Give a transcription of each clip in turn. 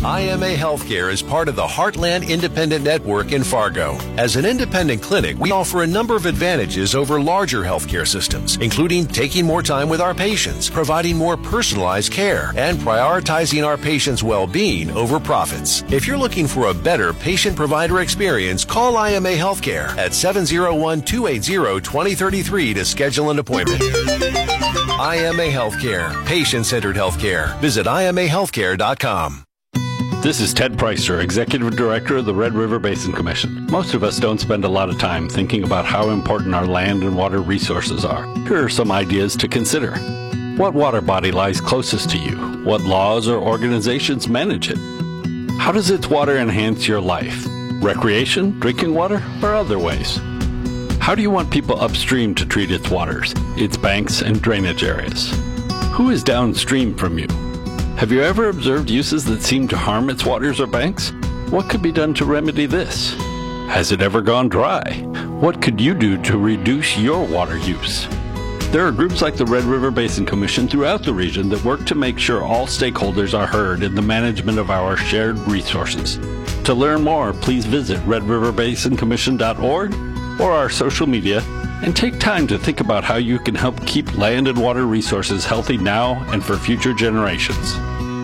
IMA Healthcare is part of the Heartland Independent Network in Fargo. As an independent clinic, we offer a number of advantages over larger healthcare systems, including taking more time with our patients, providing more personalized care, and prioritizing our patients' well-being over profits. If you're looking for a better patient-provider experience, call IMA Healthcare at 701-280-2033 to schedule an appointment. IMA Healthcare, patient-centered healthcare. Visit IMAHealthcare.com. This is Ted Preister, Executive Director of the Red River Basin Commission. Most of us don't spend a lot of time thinking about how important our land and water resources are. Here are some ideas to consider. What water body lies closest to you? What laws or organizations manage it? How does its water enhance your life? Recreation, drinking water, or other ways? How do you want people upstream to treat its waters, its banks and drainage areas? Who is downstream from you? Have you ever observed uses that seem to harm its waters or banks? What could be done to remedy this? Has it ever gone dry? What could you do to reduce your water use? There are groups like the Red River Basin Commission throughout the region that work to make sure all stakeholders are heard in the management of our shared resources. To learn more, please visit redriverbasincommission.org or our social media, and take time to think about how you can help keep land and water resources healthy now and for future generations.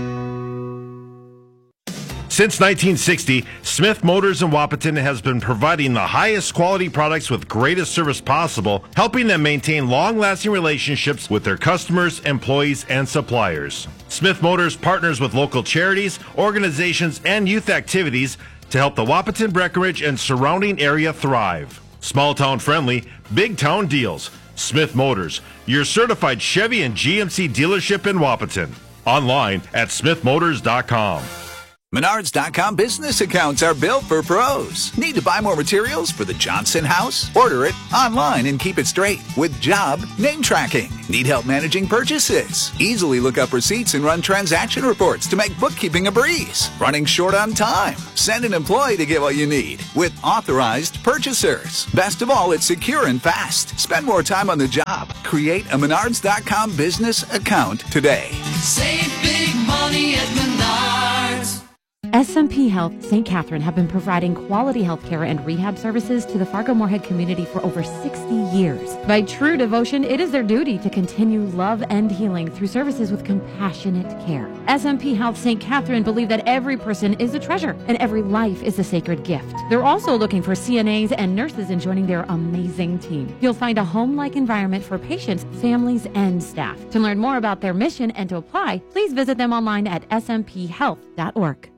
Since 1960, Smith Motors in Wahpeton has been providing the highest quality products with greatest service possible, helping them maintain long-lasting relationships with their customers, employees, and suppliers. Smith Motors partners with local charities, organizations, and youth activities to help the Wahpeton, Breckenridge, and surrounding area thrive. Small town friendly, big town deals. Smith Motors, your certified Chevy and GMC dealership in Wahpeton. Online at smithmotors.com. Menards.com business accounts are built for pros. Need to buy more materials for the Johnson house? Order it online and keep it straight with job name tracking. Need help managing purchases? Easily look up receipts and run transaction reports to make bookkeeping a breeze. Running short on time? Send an employee to get what you need with authorized purchasers. Best of all, it's secure and fast. Spend more time on the job. Create a Menards.com business account today. Save big money at Menards. SMP Health St. Catherine have been providing quality health care and rehab services to the Fargo-Moorhead community for over 60 years. By true devotion, it is their duty to continue love and healing through services with compassionate care. SMP Health St. Catherine believe that every person is a treasure and every life is a sacred gift. They're also looking for CNAs and nurses in joining their amazing team. You'll find a home-like environment for patients, families, and staff. To learn more about their mission and to apply, please visit them online at smphhealth.org.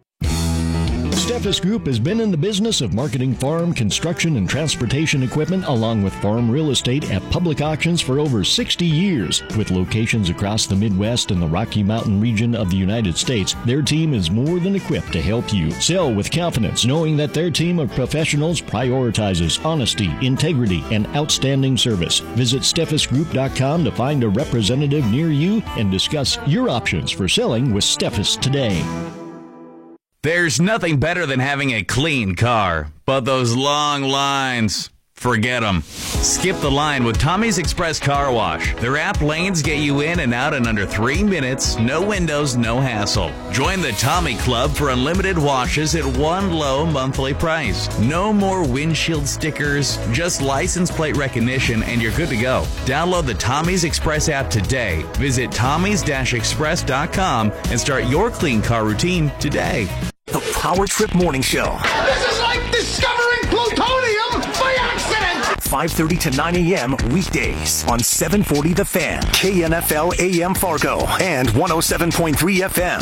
Steffes Group has been in the business of marketing farm, construction, and transportation equipment along with farm real estate at public auctions for over 60 years. With locations across the Midwest and the Rocky Mountain region of the United States, their team is more than equipped to help you sell with confidence, knowing that their team of professionals prioritizes honesty, integrity, and outstanding service. Visit SteffesGroup.com to find a representative near you and discuss your options for selling with Steffes today. There's nothing better than having a clean car, but those long lines, forget them. Skip the line with Tommy's Express Car Wash. Their app lanes get you in and out in under 3 minutes, no windows, no hassle. Join the Tommy Club for unlimited washes at one low monthly price. No more windshield stickers, just license plate recognition, and you're good to go. Download the Tommy's Express app today. Visit tommys-express.com and start your clean car routine today. The Power Trip Morning Show. This is like discovering plutonium by accident! 5:30 to 9 a.m. weekdays on 740 The Fan, KNFL AM Fargo, and 107.3 FM,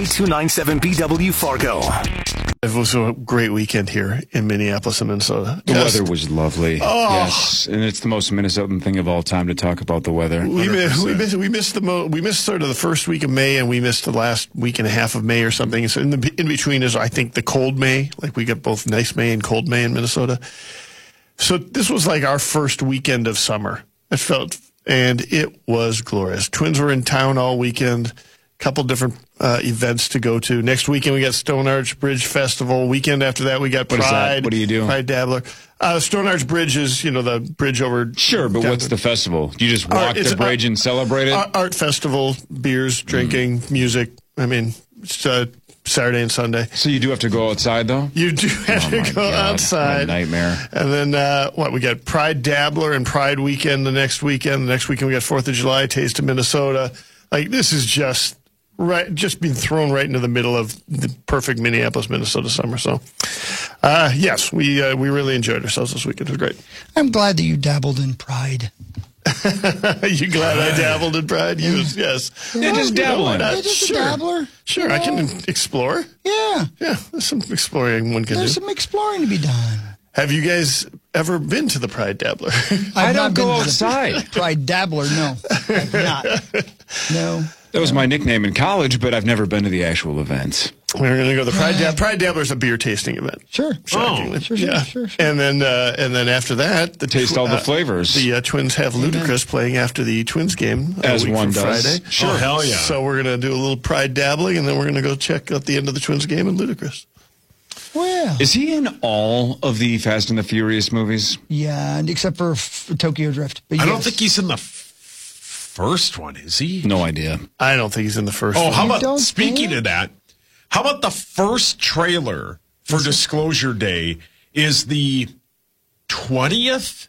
K297BW Fargo. It was a great weekend here in Minneapolis and Minnesota. The weather was lovely. Oh. Yes, and it's the most Minnesotan thing of all time to talk about the weather. We missed sort of the first week of May, and we missed the last week and a half of May or something. So in between is, I think, the cold May. Like, we got both nice May and cold May in Minnesota. So this was like our first weekend of summer. And it was glorious. Twins were in town all weekend. Couple different events to go to. Next weekend, we got Stone Arch Bridge Festival. Weekend after that, we got Pride. What is that? What do you do? Pride Dabbler. Stone Arch Bridge is, the bridge over. Sure, but what's the festival? Do you just walk the bridge and celebrate it? Art festival, beers, drinking, music. I mean, it's Saturday and Sunday. So you do have to go outside, though? You do have to go outside. What a nightmare. And then, we got Pride Dabbler and Pride Weekend the next weekend. The next weekend we got 4th of July, Taste of Minnesota. Like, this is just being thrown right into the middle of the perfect Minneapolis, Minnesota summer. So, yes, we really enjoyed ourselves this weekend. It was great. I'm glad that you dabbled in Pride. You glad I dabbled in Pride? Yes. Yeah, just dabbling. Just a dabbler. Sure, I can explore. Yeah. Yeah, there's some exploring one can do. There's some exploring to be done. Have you guys ever been to the Pride Dabbler? I don't go outside. Pride Dabbler, no. I've not. No. That was my nickname in college, but I've never been to the actual events. We're going to go to the Pride Dabbler is a beer tasting event. Sure. Shockingly. Sure. And then after that, taste all the flavors. The Twins have Ludacris playing after the Twins game, as one does. Friday. Sure, hell yeah. So we're going to do a little Pride dabbling, and then we're going to go check out the end of the Twins game and Ludacris. Well, is he in all of the Fast and the Furious movies? Yeah, and except for Tokyo Drift. But I don't think he's in the first one, is he? No idea. I don't think he's in the first one. How about, speaking of that, how about the first trailer for Disclosure Day is the 25th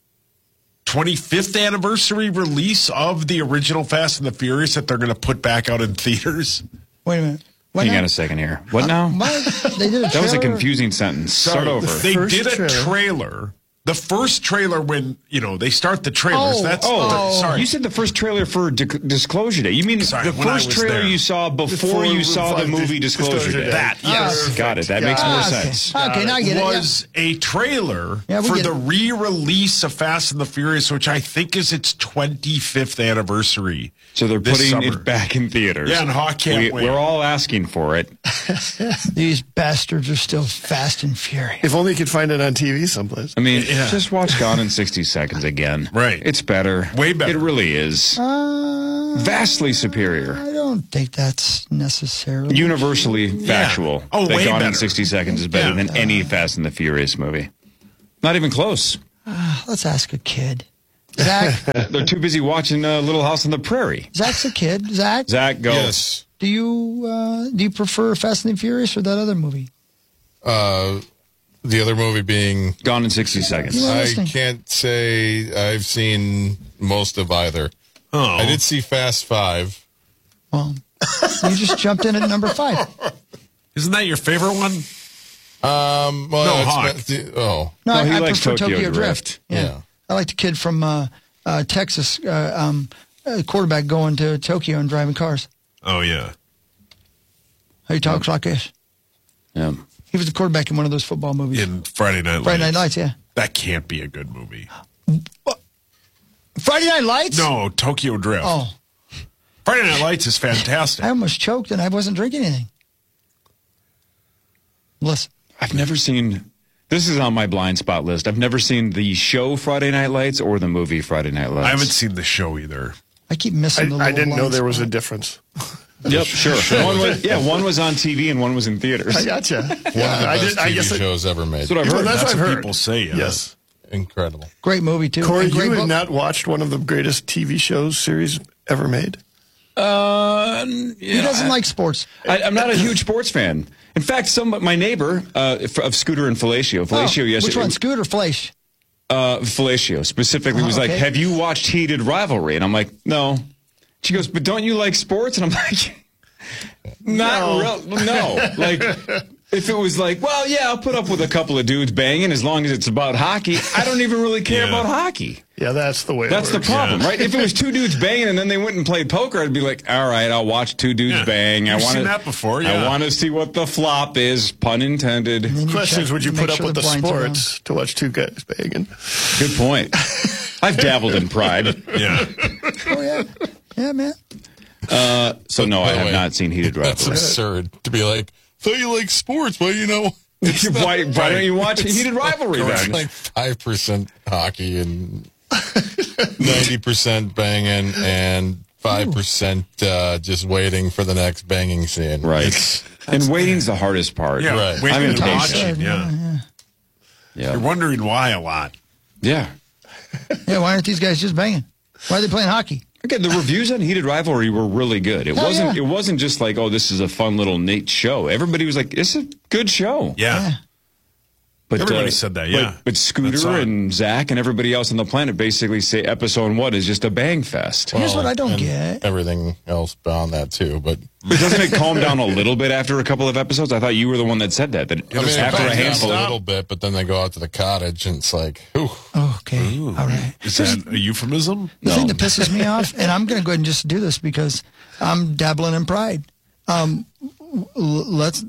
anniversary release of the original Fast and the Furious that they're going to put back out in theaters? Wait a minute. Hang on a second here. What now? They did a that was a confusing sentence. Start over. They did a trailer. The first trailer when, they start the trailers. Sorry. You said the first trailer for Disclosure Day. You mean the first trailer you saw before you saw the movie Disclosure Day? That, yes. Got it. That makes more sense. Okay, now I get it. Was a trailer for the re-release of Fast and the Furious, which I think is its 25th anniversary. So they're putting it back in theaters. Yeah, and Hawk can't wait. We're all asking for it. These bastards are still Fast and Furious. If only you could find it on TV someplace. I mean, just watch Gone in 60 Seconds again. Right. It's better. Way better. It really is. Vastly superior. I don't think that's necessarily universally factual. Oh, that way Gone better. in 60 Seconds is better than any Fast and the Furious movie. Not even close. Let's ask a kid. Zach? They're too busy watching Little House on the Prairie. Zach's a kid. Zach, go. Yes. Do you prefer Fast and the Furious or that other movie? The other movie being Gone in 60 Seconds. I can't say I've seen most of either. Oh. I did see Fast 5. Well, you just jumped in at number 5. Isn't that your favorite one? Well, no, Hawk. No, he I likes prefer Tokyo Drift. Yeah. I like the kid from Texas, quarterback going to Tokyo and driving cars. Oh, yeah. He talks like this. Yeah. He was the quarterback in one of those football movies. In Friday Night Lights. Friday Night Lights, yeah. That can't be a good movie. Friday Night Lights? No, Tokyo Drift. Oh. Friday Night Lights is fantastic. I almost choked and I wasn't drinking anything. Listen. I've never seen... This is on my blind spot list. I've never seen the show Friday Night Lights or the movie Friday Night Lights. I haven't seen the show either. I keep missing the little I didn't know there was a spot. difference. Yep, sure. One was on TV and one was in theaters. I gotcha. One of the best TV shows ever made. That's what I've heard. That's what I've heard. People say. Yes. Incredible. Great movie, too. Corey, And great you have book. not watched one of the greatest TV shows series ever made? He doesn't like sports. I'm not a huge sports fan. In fact, my neighbor of Scooter and Fellatio yesterday. Which one, Scooter or Fleisch? Fellatio specifically was like, "Have you watched Heated Rivalry?" And I'm like, "No." She goes, "But don't you like sports?" And I'm like, "Not real. No." Like, if it was like, "Well, yeah, I'll put up with a couple of dudes banging as long as it's about hockey." I don't even really care about hockey. Yeah, that's the way. That's it the works. problem, right? If it was two dudes banging and then they went and played poker, I'd be like, all right, I'll watch two dudes bang. You've seen that before, yeah. I want to see what the flop is, pun intended. Questions: would you put up with the sports to watch two guys banging? Good point. I've dabbled in Pride. Yeah. Oh, yeah. Yeah, man. So, no, I have not seen Heated Rivalry. That's absurd to be like, so you like sports? Well, why don't you watch Heated Rivalry It's then? like 5% hockey and 90% banging and 5% just waiting for the next banging scene. Right. And waiting's the hardest part. Yeah, right. waiting I'm and impatient. watching. Yeah. You're wondering why a lot. Yeah. Yeah, why aren't these guys just banging? Why are they playing hockey? Again, the reviews on Heated Rivalry were really good. It wasn't just like, oh, this is a fun little neat show. Everybody was like, it's a good show. Yeah. But everybody said that, yeah. But Scooter and Zach and everybody else on the planet basically say episode 1 is just a bang fest. Here's what I don't get. Everything else beyond that, too. But doesn't it calm down a little bit after a couple of episodes? I thought you were the one that said that. After a handful, a little bit, but then they go out to the cottage and it's like, ooh. Okay. Ooh. All right. Is that a euphemism? The thing that pisses me off, and I'm going to go ahead and just do this because I'm dabbling in pride. Let's...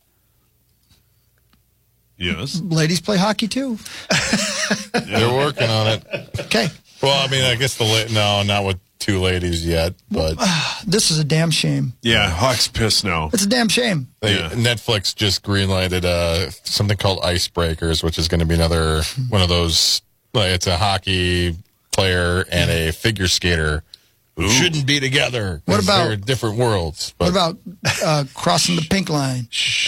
Yes. Ladies play hockey too. They're working on it. Okay. Well, I mean, I guess no, not with 2 ladies yet, but this is a damn shame. Yeah, Hawk's pissed now. It's a damn shame. Netflix just greenlighted something called Icebreakers, which is going to be another one of those. Like, it's a hockey player and a figure skater who shouldn't be together. What about they're different worlds? But. What about crossing the pink line,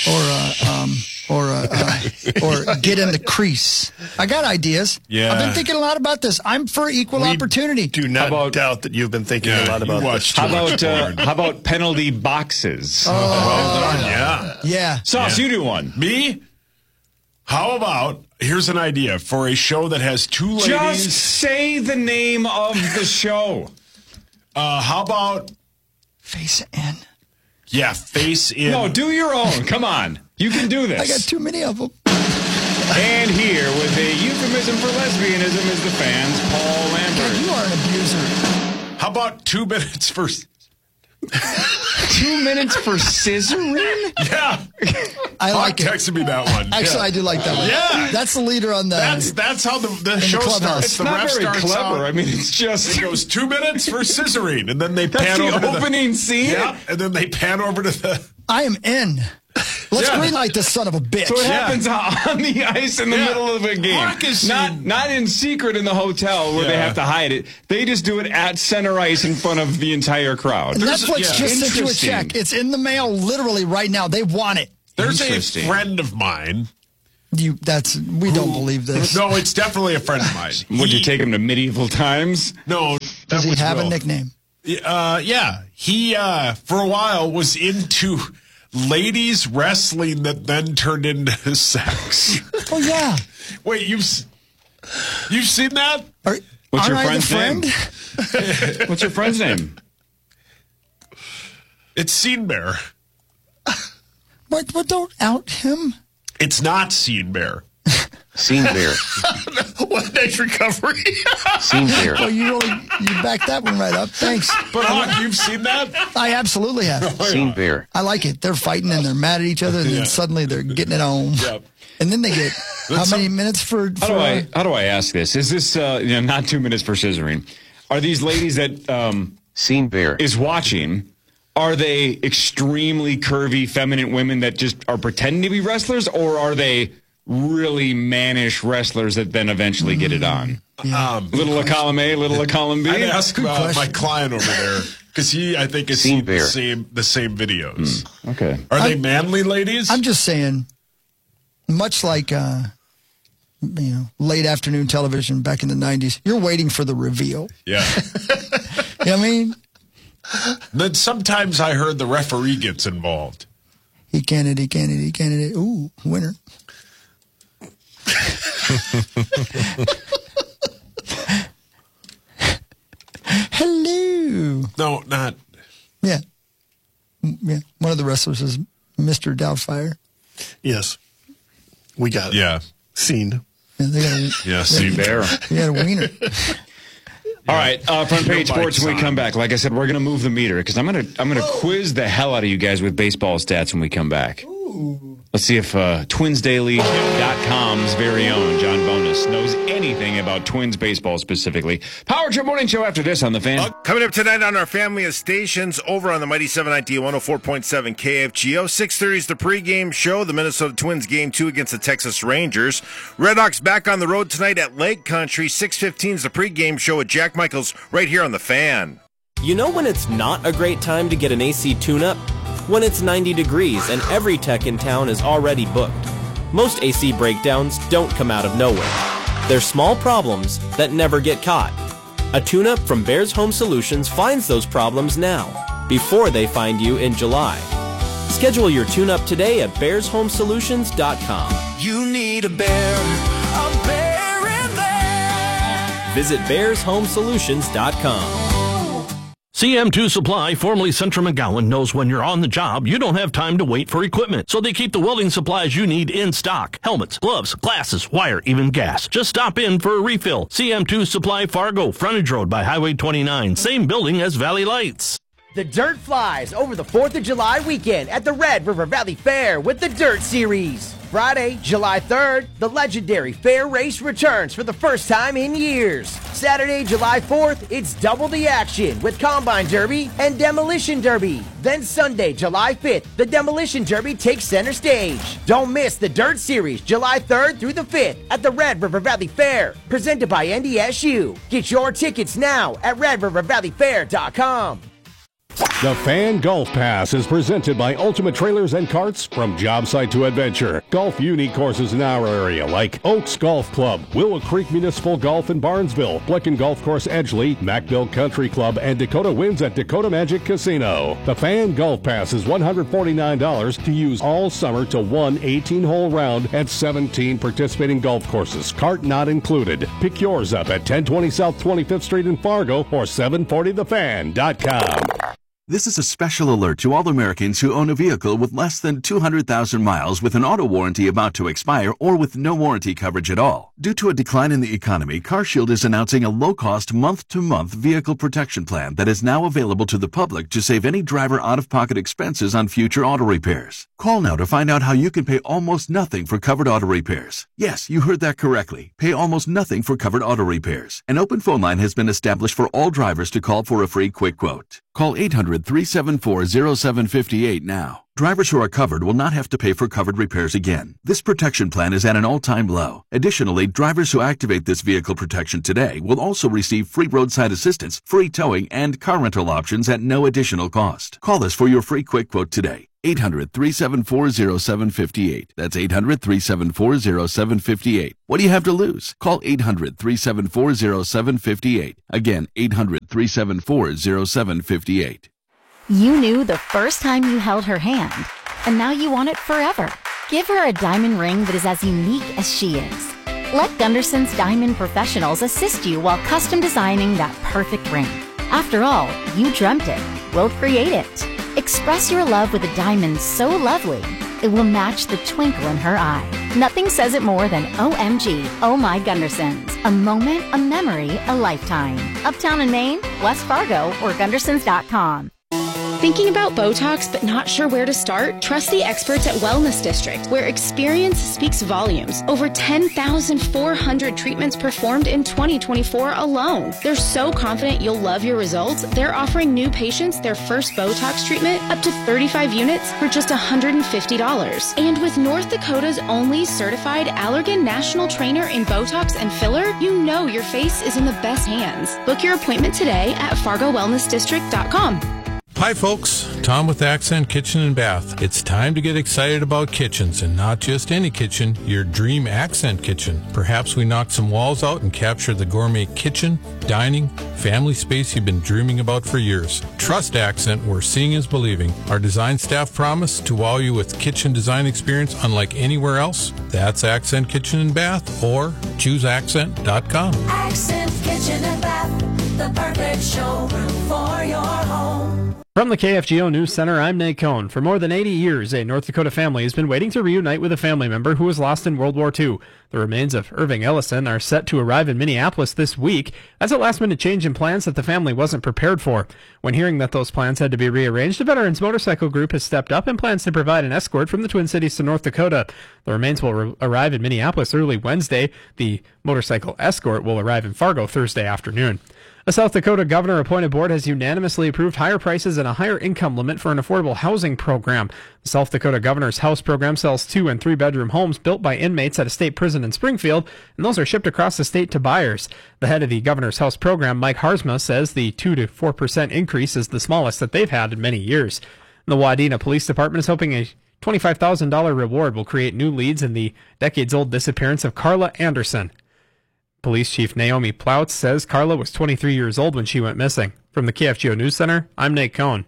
or get in the crease? I got ideas. Yeah. I've been thinking a lot about this. I'm for equal opportunity. Do not doubt that you've been thinking a lot about this. How about penalty boxes? Oh, well done. Yeah. Sauce, you do one. Me? How about, here's an idea for a show that has 2 ladies. Just say the name of the show. How about Face In? Yeah, Face In. No, do your own. Come on. You can do this. I got too many of them. And here with a euphemism for lesbianism is the fans, Paul Lambert. God, you are an abuser. How about 2 minutes for... 2 minutes for scissoring? Yeah. I like it. Texted me that one. Actually, I do like that one. Yeah. That's the leader on the... That's how the show starts. It's the not ref very starts clever. out. I mean, it's just... It goes 2 minutes for scissoring, and then they pan the over to the... opening scene? Yeah, and then they pan over to the... I am in. Let's greenlight this son of a bitch. So it happens on the ice in the middle of a game. Hawk is not in secret in the hotel where they have to hide it. They just do it at center ice in front of the entire crowd. Netflix just sent you a check. It's in the mail literally right now. They want it. There's a friend of mine. We don't believe this. No, it's definitely a friend of mine. Would you take him to medieval times? No. Does he have a nickname? Yeah. He, for a while, was into ladies wrestling that then turned into sex. Oh, yeah. Wait, you've seen that? What's your friend's name? What's your friend's name? It's Scene Bear. What? Don't out him. It's not Scene Bear. Scene Bear. What a nice recovery. Scene Bear. Well, you backed that one right up. Thanks. But Hawk, you've seen that? I absolutely have. Scene Bear. I like it. They're fighting and they're mad at each other, and then suddenly they're getting it on. Yep. And then they get how many minutes for? How do I ask this? Is this not 2 minutes for scissoring? Are these ladies that Scene Bear is watching? Are they extremely curvy, feminine women that just are pretending to be wrestlers, or are they really mannish wrestlers that then eventually get it on? Little a column A, little a column B. I'd ask my client over there because I think has seen the same videos. Okay. Are they manly ladies? I'm just saying, much like late afternoon television back in the 90s, you're waiting for the reveal. Yeah. You know what I mean? Then sometimes I heard the referee gets involved. He candidate. Ooh, winner. Hello. No, not. Yeah. One of the wrestlers is Mr. Doubtfire. Yes. We got it. Yeah. Scene. Yeah, Scene Bear. He had a wiener. All right, front page sports. When we come back, like I said, we're going to move the meter because I'm gonna quiz the hell out of you guys with baseball stats when we come back. Ooh. Let's see if TwinsDaily.com's very own John Bonus knows anything about Twins baseball specifically. Power Trip Morning Show after this on the Fan. Coming up tonight on our family of stations over on the Mighty 790 104.7 KFGO. 6:30 is the pregame show. The Minnesota Twins game 2 against the Texas Rangers. Redhawks back on the road tonight at Lake Country. 6:15 is the pregame show with Jack Michaels right here on the Fan. You know when it's not a great time to get an AC tune-up? When it's 90 degrees and every tech in town is already booked. Most AC breakdowns don't come out of nowhere. They're small problems that never get caught. A tune-up from Bears Home Solutions finds those problems now, before they find you in July. Schedule your tune-up today at bearshomesolutions.com. You need a bear in there. Visit bearshomesolutions.com. CM2 Supply, formerly Central McGowan, knows when you're on the job, you don't have time to wait for equipment. So they keep the welding supplies you need in stock. Helmets, gloves, glasses, wire, even gas. Just stop in for a refill. CM2 Supply, Fargo, frontage road by Highway 29. Same building as Valley Lights. The Dirt flies over the 4th of July weekend at the Red River Valley Fair with the Dirt Series. Friday, July 3rd, the legendary fair race returns for the first time in years. Saturday, July 4th, it's double the action with Combine Derby and Demolition Derby. Then Sunday, July 5th, the Demolition Derby takes center stage. Don't miss the Dirt Series, July 3rd through the 5th at the Red River Valley Fair, presented by NDSU. Get your tickets now at RedRiverValleyFair.com. The Fan Golf Pass is presented by Ultimate Trailers and Carts. From job site to adventure, golf unique courses in our area like Oaks Golf Club, Willow Creek Municipal Golf in Barnesville, Blecken Golf Course Edgeley, Macville Country Club, and Dakota Winds at Dakota Magic Casino. The Fan Golf Pass is $149 to use all summer to one 18-hole round at 17 participating golf courses, cart not included. Pick yours up at 1020 South 25th Street in Fargo or 740thefan.com. This is a special alert to all Americans who own a vehicle with less than 200,000 miles with an auto warranty about to expire or with no warranty coverage at all. Due to a decline in the economy, CarShield is announcing a low-cost month-to-month vehicle protection plan that is now available to the public to save any driver out-of-pocket expenses on future auto repairs. Call now to find out how you can pay almost nothing for covered auto repairs. Yes, you heard that correctly. Pay almost nothing for covered auto repairs. An open phone line has been established for all drivers to call for a free quick quote. Call 800-374-0758 now. Drivers who are covered will not have to pay for covered repairs again. This protection plan is at an all-time low. Additionally, drivers who activate this vehicle protection today will also receive free roadside assistance, free towing, and car rental options at no additional cost. Call us for your free quick quote today. 800-374-0758. That's 800-374-0758. What do you have to lose? Call 800-374-0758. Again, 800-374-0758. You knew the first time you held her hand, and now you want it forever. Give her a diamond ring that is as unique as she is. Let Gunderson's Diamond Professionals assist you while custom designing that perfect ring. After all, you dreamt it. We'll create it. Express your love with a diamond so lovely, it will match the twinkle in her eye. Nothing says it more than OMG, Oh My Gundersons. A moment, a memory, a lifetime. Uptown in Maine, West Fargo, or Gundersons.com. Thinking about Botox but not sure where to start? Trust the experts at Wellness District, where experience speaks volumes. Over 10,400 treatments performed in 2024 alone. They're so confident you'll love your results, they're offering new patients their first Botox treatment up to 35 units for just $150. And with North Dakota's only certified Allergan National Trainer in Botox and filler, you know your face is in the best hands. Book your appointment today at FargoWellnessDistrict.com. Hi folks, Tom with Accent Kitchen and Bath. It's time to get excited about kitchens, and not just any kitchen, your dream Accent kitchen. Perhaps we knock some walls out and capture the gourmet kitchen, dining, family space you've been dreaming about for years. Trust Accent, where seeing is believing. Our design staff promise to wow you with kitchen design experience unlike anywhere else. That's Accent Kitchen and Bath, or chooseaccent.com. Accent Kitchen and Bath, the perfect showroom for your home. From the KFGO News Center, I'm Nate Cohn. For more than 80 years, a North Dakota family has been waiting to reunite with a family member who was lost in World War II. The remains of Irving Ellison are set to arrive in Minneapolis this week. That's a last-minute change in plans that the family wasn't prepared for. When hearing that those plans had to be rearranged, the Veterans Motorcycle Group has stepped up and plans to provide an escort from the Twin Cities to North Dakota. The remains will arrive in Minneapolis early Wednesday. The motorcycle escort will arrive in Fargo Thursday afternoon. A South Dakota governor-appointed board has unanimously approved higher prices and a higher income limit for an affordable housing program. The South Dakota Governor's House program sells 2- and 3-bedroom homes built by inmates at a state prison in Springfield, and those are shipped across the state to buyers. The head of the Governor's House program, Mike Harzma, says the 2 to 4% increase is the smallest that they've had in many years. The Wadena Police Department is hoping a $25,000 reward will create new leads in the decades-old disappearance of Carla Anderson. Police Chief Naomi Ploutz says Carla was 23 years old when she went missing. From the KFGO News Center, I'm Nate Cohn.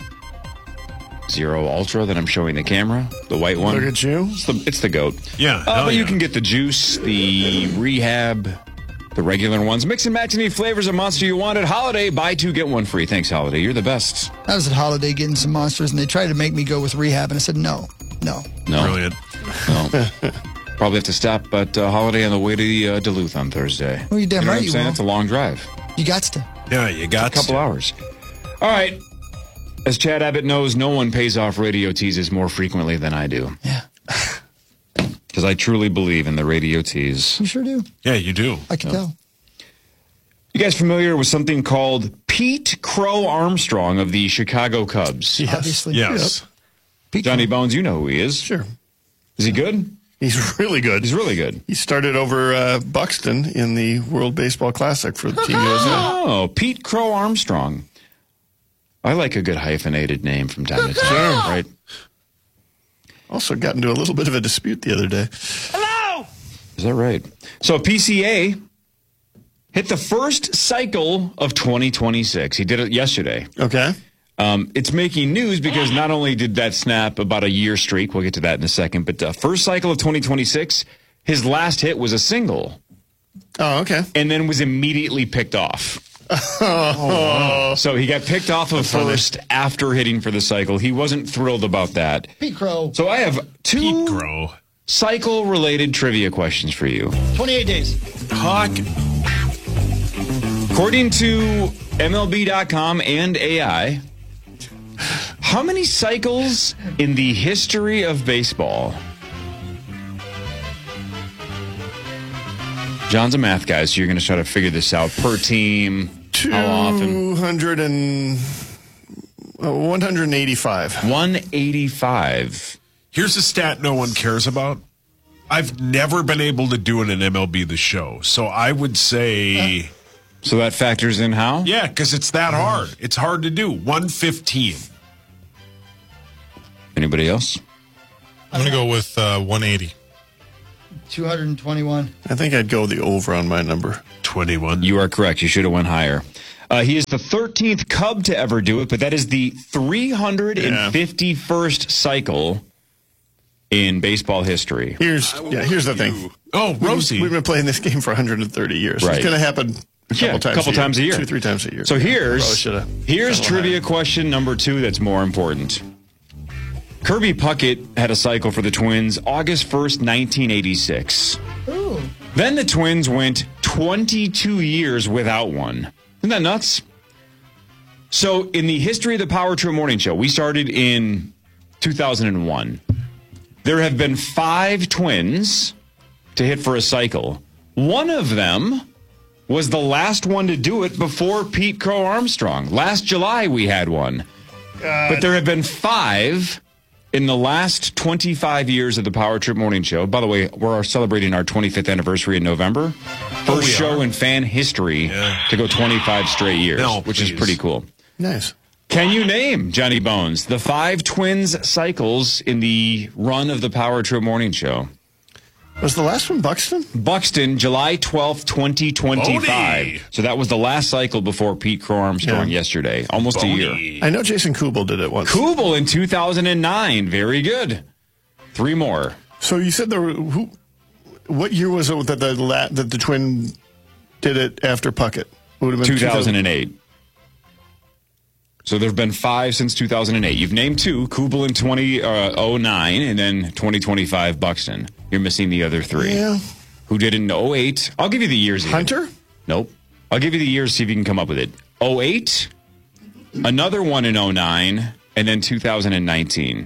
Zero Ultra that I'm showing the camera, the white one. Look at you. It's the GOAT. Yeah. But you can get the Juice, the Rehab, the regular ones. Mix and match any flavors of Monster you wanted. Holiday, buy two, get one free. Thanks, Holiday. You're the best. I was at Holiday getting some Monsters, and they tried to make me go with Rehab, and I said, no. Brilliant. No. Probably have to stop at Holiday on the way to Duluth on Thursday. Well, you're damn know right what I'm you saying? will. It's a long drive. You got to. Yeah, you got A couple hours. All right. As Chad Abbott knows, no one pays off radio teases more frequently than I do. Yeah. Because I truly believe in the radio tease. You sure do. Yeah, you do. I can tell. You guys familiar with something called Pete Crow Armstrong of the Chicago Cubs? Yes. Obviously. Yes. Johnny Bones, you know who he is. Sure. Is he good? He's really good. He's really good. He started over Buxton in the World Baseball Classic for the Team USA. Oh, Pete Crow Armstrong. I like a good hyphenated name from time to time. Sure. Right? Also got into a little bit of a dispute the other day. Is that right? So PCA hit the first cycle of 2026. He did it yesterday. Okay. It's making news because not only did that snap about a year streak, we'll get to that in a second, but first cycle of 2026, his last hit was a single. Oh, okay. And then was immediately picked off. So he got picked off of first after hitting for the cycle. He wasn't thrilled about that. Pete Crow. So I have two cycle-related trivia questions for you. 28 days. Hawk. According to MLB.com and AI, how many cycles in the history of baseball? John's a math guy, so you're going to try to figure this out per team. How often? 185. 185. Here's a stat no one cares about. I've never been able to do it in MLB The Show, so I would say... So that factors in how? Yeah, because it's that hard. It's hard to do. 115. Anybody else? I'm going to go with 180. 221. I think I'd go the over on my number. 21. You are correct. You should have went higher. He is the 13th Cub to ever do it, but that is the 351st cycle in baseball history. Here's the thing. Oh, Rosie. We've been playing this game for 130 years. Right. It's going to happen a couple times a year. 2-3 times a year. So here's trivia question number 2 that's more important. Kirby Puckett had a cycle for the Twins August 1st, 1986. Ooh. Then the Twins went 22 years without one. Isn't that nuts? So in the history of the Power Trip Morning Show, we started in 2001. There have been 5 Twins to hit for a cycle. One of them was the last one to do it before Pete Crow Armstrong. Last July we had one. But there have been 5 in the last 25 years of the Power Trip Morning Show. By the way, we're celebrating our 25th anniversary in November. First show in fan history to go 25 straight years, which is pretty cool. Nice. Can you name, Johnny Bones, the 5 Twins cycles in the run of the Power Trip Morning Show? Was the last one Buxton? Buxton, July 12th, 2025. Bodie. So that was the last cycle before Pete Crow Armstrong yesterday. Almost a year. I know Jason Kubel did it once. Kubel in 2009. Very good. 3 more. So you said there were, what year was it that the Twin did it after Puckett? Would have been 2008. So there have been 5 since 2008. You've named 2, Kubel in 2009, and then 2025 Buxton. You're missing the other 3. Yeah. Who did it in 08? I'll give you the years. Hunter? Nope. I'll give you the years, see if you can come up with it. 08, another one in 09, and then 2019.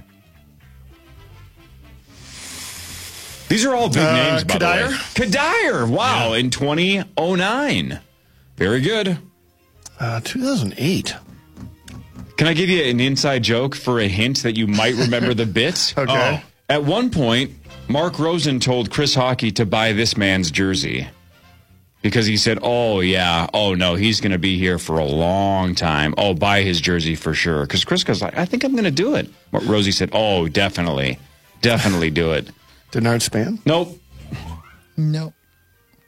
These are all big names, by the way. Kadire. Wow, in 2009. Very good. 2008. Can I give you an inside joke for a hint that you might remember the bit? Okay. At one point, Mark Rosen told Chris Hockey to buy this man's jersey because he said, oh, yeah, oh, no, he's going to be here for a long time. Oh, buy his jersey for sure. Because Chris goes, I think I'm going to do it. Rosie said, oh, definitely. Definitely do it. Denard Span? Nope. Nope.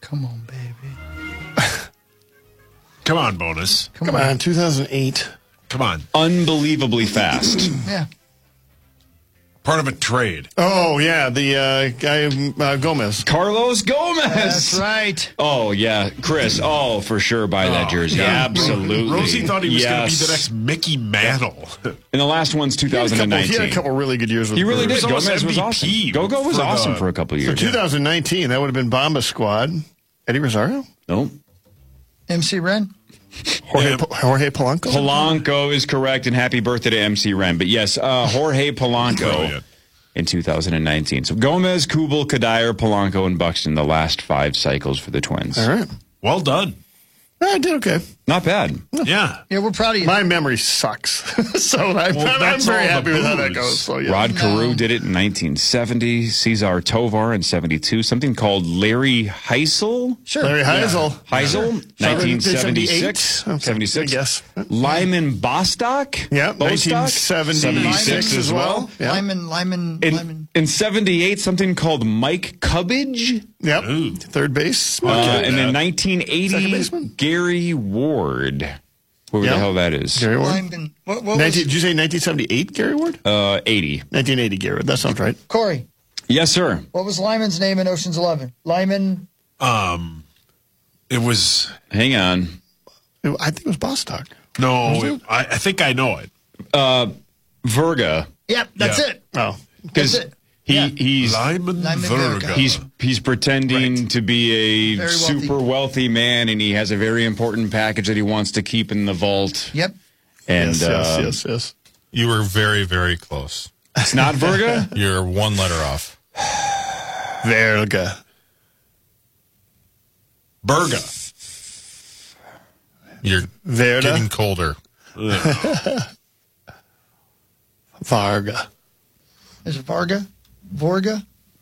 Come on, baby. Come on, bonus. Come on, 2008. Come on. Unbelievably fast. Yeah. Part of a trade. Oh, yeah, the guy, Gomez. Carlos Gomez. That's right. Oh, yeah. Chris, for sure buy that jersey. yeah. Absolutely. Rosie thought he was going to be Yes. the next Mickey Mantle. And the last one's 2019. He had a couple really good years with He the really Brewers. did. Gomez was MVP awesome. Go-Go was for awesome the- for a couple of For years. 2019, that would have been Bomba Squad. Eddie Rosario? No. MC Ren? Jorge Polanco? Polanco is correct, and happy birthday to MC Ren. But yes, Jorge Polanco Brilliant. in 2019. So Gomez, Kubel, Kadire, Polanco, and Buxton, the last 5 cycles for the Twins. All right. Well done. I did okay. Not bad. Yeah. Yeah, we're proud of you. My memory sucks. So I'm that's very all happy the with how that booze. goes. So, yeah. Rod Carew did it in 1970. Cesar Tovar in 72. Something called Larry Heisel. Sure. Larry Heisel. Heisel, 1976. Okay, 76. Yes. Lyman Bostock. Yeah, Bostock? 1976 as well. Yeah. Lyman. In 78, something called Mike Cubbage. Yep. Third base. And then Second 1980, baseman? Gary Ward. Whoever the hell that is. Gary Ward. Lyman. What was Did you say 1978, Gary Ward? 80. 1980, Gary Ward. That sounds right. Corey? Yes, sir. What was Lyman's name in Ocean's 11? Lyman. It was. Hang on. I think it was Bostock. No, I think I know it. Verga. Yep, that's Yeah. it. Oh. Because That's it. he's Lyman Verga. Verga. he's pretending to be a Very wealthy. super wealthy man, and he has a very important package that he wants to keep in the vault. Yep. And yes. You were very, very close. it's not Verga. You're one letter off. Verga. Berga. You're Verda. getting colder. Varga. Is it Varga? Vorga?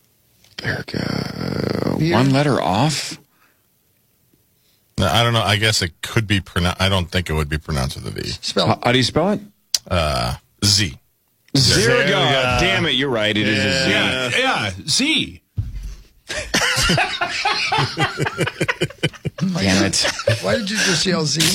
Verga. Beer? One letter off. No, I don't know. I guess it could be pronounced. I don't think it would be pronounced with a V. Spell. How do you spell it? Z. Zerga. Damn it, you're right. It is a Z. Yeah. Z. Damn it. Why did you just yell Z?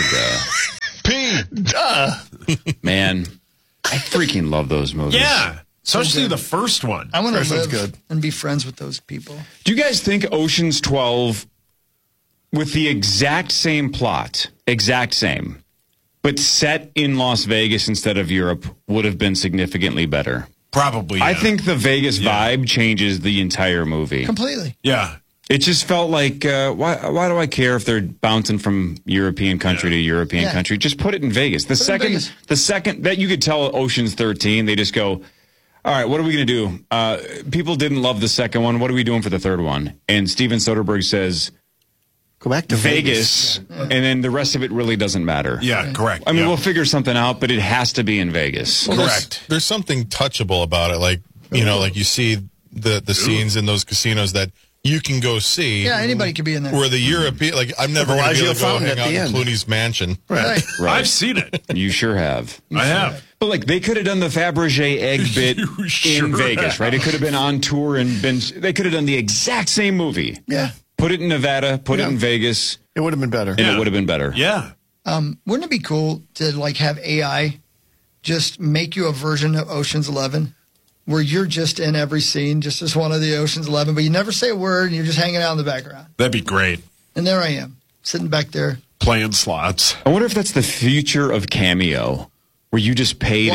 Zerga. Man, I freaking love those movies. Yeah. Especially the first one. I want to First one's live good. and be friends with those people. Do you guys think Ocean's 12, with the exact same plot, exact same, but set in Las Vegas instead of Europe, would have been significantly better? Probably. I yeah. think the Vegas vibe changes the entire movie. Completely. Yeah. It just felt like, why do I care if they're bouncing from European country to European country? Just put it in Vegas. The second that you could tell Ocean's 13, they just go, all right, what are we going to do? People didn't love the second one. What are we doing for the third one? And Steven Soderbergh says, go back to Vegas. And then the rest of it really doesn't matter. Yeah, correct. I mean, we'll figure something out, but it has to be in Vegas. Well, there's something touchable about it. Like, like you see the scenes in those casinos that you can go see. Yeah, anybody could be in there. Where the European, I'm never going to be able to go hang out in Clooney's mansion. Right. I've seen it. You sure have. I have. But they could have done the Fabergé egg bit in Vegas, right? It could have been on tour and they could have done the exact same movie. Yeah. Put it in Nevada, put it in Vegas. It would have been better. And it would have been better. Yeah. Wouldn't it be cool to have AI just make you a version of Ocean's 11 where you're just in every scene, just as one of the Ocean's 11, but you never say a word and you're just hanging out in the background. That'd be great. And there I am, sitting back there. Playing slots. I wonder if that's the future of Cameo, where you just pay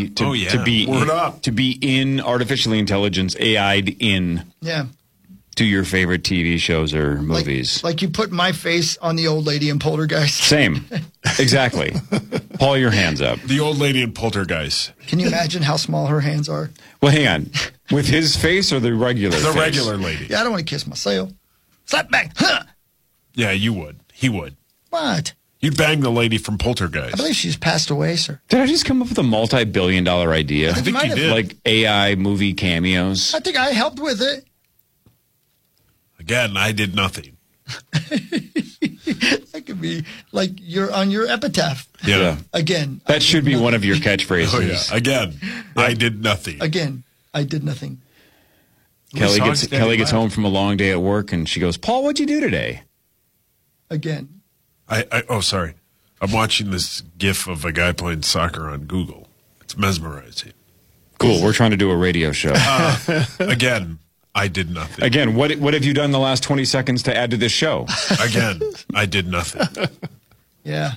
to be in artificially intelligence, AI'd in to your favorite TV shows or movies. Like you put my face on the old lady in Poltergeist. Same. Exactly. Paul, your hands up. The old lady in Poltergeist. Can you imagine how small her hands are? Well, hang on. With his face or the regular face? The regular lady. Yeah, I don't want to kiss myself. Slap back. Huh. Yeah, you would. He would. What? You'd bang the lady from Poltergeist. I believe she's passed away, sir. Did I just come up with a multi-billion-dollar idea? I think you did. Like AI movie cameos. I think I helped with it. Again, I did nothing. That could be like you're on your epitaph. Yeah. Again. That should be one of your catchphrases. Oh, yeah. Again, I did nothing. Again, I did nothing. Kelly gets home from a long day at work, and she goes, "Paul, what'd you do today?" Again. Sorry. I'm watching this GIF of a guy playing soccer on Google. It's mesmerizing. Cool. We're trying to do a radio show. Again, I did nothing. Again, what have you done in the last 20 seconds to add to this show? Again, I did nothing. Yeah.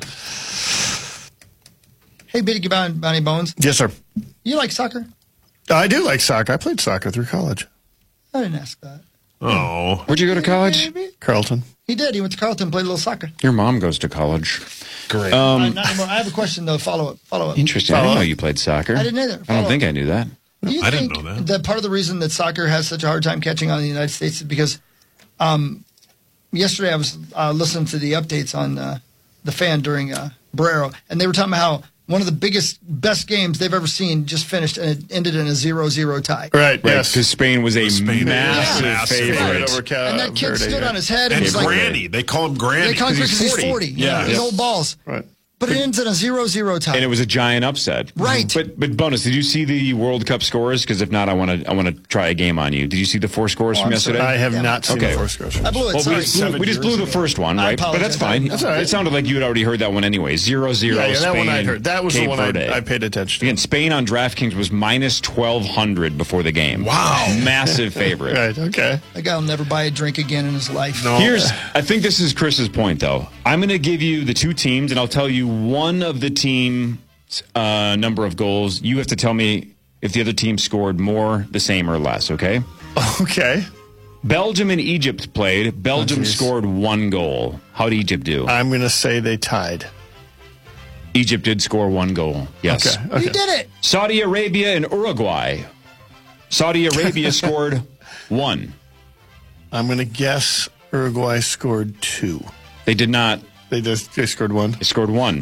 Hey, Big Bonnie Bones. Yes, sir. You like soccer? I do like soccer. I played soccer through college. I didn't ask that. Oh. Where'd you go to college? Carleton. He did. He went to Carleton and played a little soccer. Your mom goes to college. Great. Not anymore. I have a question, though. Follow up. Interesting. I didn't know you played soccer. I didn't either. I don't think I knew that. Do you think that part of the reason that soccer has such a hard time catching on in the United States is because yesterday I was listening to the updates on the Fan during Barrero, and they were talking about how one of the best games they've ever seen just finished, and it ended in a 0-0 tie. Right, yes. Because Spain was a massive favorite. And that kid stood on his head. And was Granny. Like, they call him Granny. They call him because he's 40. Yeah. His old balls. Right. But it ends in a 0-0 tie. And it was a giant upset. Right. But bonus, did you see the World Cup scores? Because if not, I want to try a game on you. Did you see the 4 scores from yesterday? I have not seen the 4 scores. I blew it. We just blew the first one, right? But that's fine. That's all right. It sounded like you had already heard that one anyway. 0-0 Yeah, Spain. that one I heard. That was Cape the one Verde. I paid attention to. Again, Spain on DraftKings was minus 1,200 before the game. Wow. Massive favorite. Right, okay. That guy will never buy a drink again in his life. No. I think this is Chris's point, though. I'm going to give you the 2 teams, and I'll tell you one of the team's number of goals. You have to tell me if the other team scored more, the same, or less, okay? Okay. Belgium and Egypt played. Belgium scored 1 goal. How did Egypt do? I'm going to say they tied. Egypt did score 1 goal. Yes. Okay. You did it. Saudi Arabia and Uruguay. Saudi Arabia scored 1. I'm going to guess Uruguay scored 2. They did not. They scored 1. They scored 1.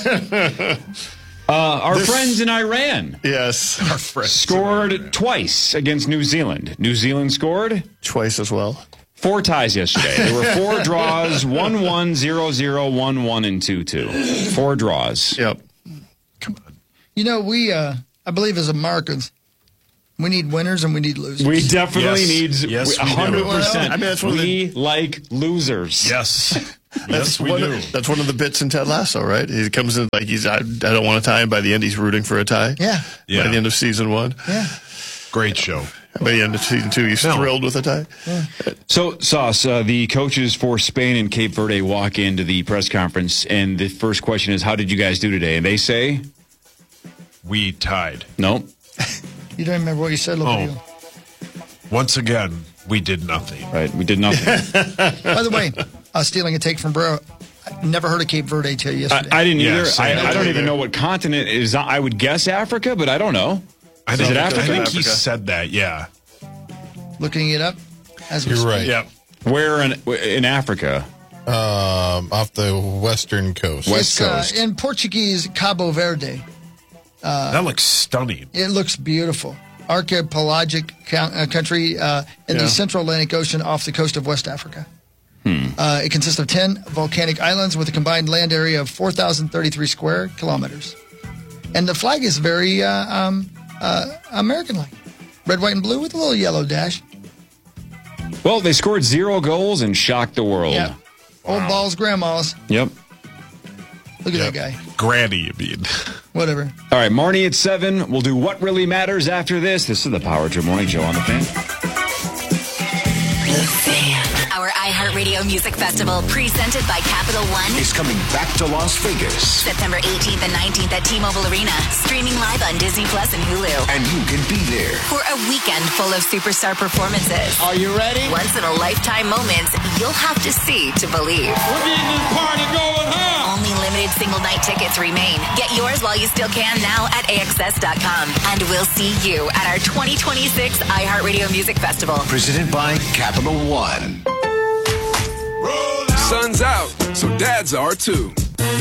Our friends in Iran. Yes. Our friends scored twice against New Zealand. New Zealand scored twice as well. 4 ties yesterday. There were 4 draws, 1-1, 0-0, 1-1, and 2-2. 4 draws. Yep. Come on. You know, we, I believe as Americans, we need winners and we need losers. We definitely need 100%. Well, I mean, that's we like losers. Yes. That's we do. That's one of the bits in Ted Lasso, right? He comes in like I don't want a tie, and by the end he's rooting for a tie. Yeah. By the end of season 1. Yeah. Great show. By the end of season 2, he's thrilled with a tie. Yeah. So, Sauce, the coaches for Spain and Cape Verde walk into the press conference, and the first question is, how did you guys do today? And they say? We tied. No. You don't remember what you said, Lopedio. Once again, we did nothing. Right, we did nothing. By the way, stealing a take from Bro, I never heard of Cape Verde till yesterday. I didn't either. Yeah, I don't even know what continent it is. I would guess Africa, but I don't know. I think he said that, yeah. Looking it up as we You're speak. right. Yep. Where in Africa? Off the western coast. West Coast. In Portuguese, Cabo Verde. That looks stunning. It looks beautiful. Archipelagic country in the Central Atlantic Ocean off the coast of West Africa. It consists of 10 volcanic islands with a combined land area of 4,033 square kilometers. And the flag is very American-like. Red, white, and blue with a little yellow dash. Well, they scored 0 goals and shocked the world. Yeah. Old balls, grandmas. Yep. Look at that guy. Granny, you mean. Whatever. All right, Marnie at 7. We'll do What Really Matters after this. This is the Power Trip Morning Show on the Fan. The Fan. Our iHeartRadio Music Festival, presented by Capital One, is coming back to Las Vegas. September 18th and 19th at T-Mobile Arena, streaming live on Disney Plus and Hulu. And you can be there For a weekend full of superstar performances. Are you ready? Once-in-a-lifetime moments you'll have to see to believe. We're getting this party going, huh? Only limited single-night tickets remain. Get yours while you still can now at AXS.com. And we'll see you at our 2026 iHeartRadio Music Festival. Presented by Capital One. Sun's out, so dads are too.